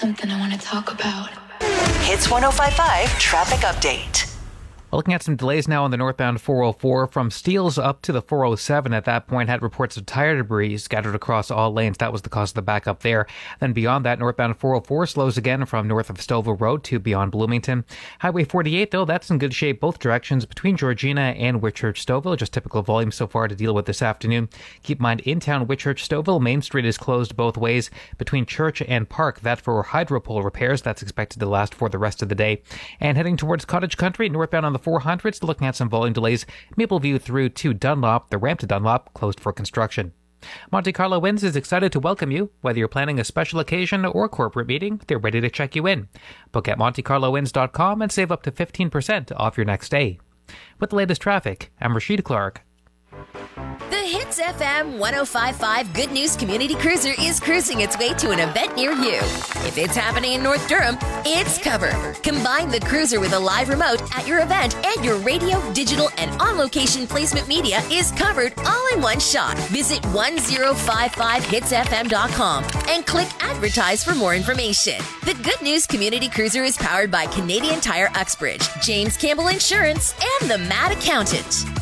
something I want to talk about. Hits 105.5 Traffic Update. Looking at some delays now on the northbound 404 from Steeles up to the 407. At that point, had reports of tire debris scattered across all lanes. That was the cause of the backup there. Then beyond that, northbound 404 slows again from north of Stouffville Road to beyond Bloomington. Highway 48, though, that's in good shape both directions between Georgina and Whitchurch Stouffville. Just typical volume so far to deal with this afternoon. Keep in mind, in town Whitchurch Stouffville, Main Street is closed both ways between Church and Park. That for hydropole repairs. That's expected to last for the rest of the day. And heading towards Cottage Country, northbound on the 400s, looking at some volume delays. Mapleview through to Dunlop, the ramp to Dunlop closed for construction. Monte Carlo Winds is excited to welcome you. Whether you're planning a special occasion or corporate meeting, they're ready to check you in. Book at MonteCarloWinds.com and save up to 15% off your next stay. With the latest traffic, I'm Rashid Clark. The Hits FM 105.5 Good News Community Cruiser is cruising its way to an event near you. If it's happening in North Durham, it's covered. Combine the cruiser with a live remote at your event, and your radio, digital, and on-location placement media is covered all in one shot. Visit 1055hitsfm.com and click Advertise for more information. The Good News Community Cruiser is powered by Canadian Tire Uxbridge, James Campbell Insurance, and the Mad Accountant.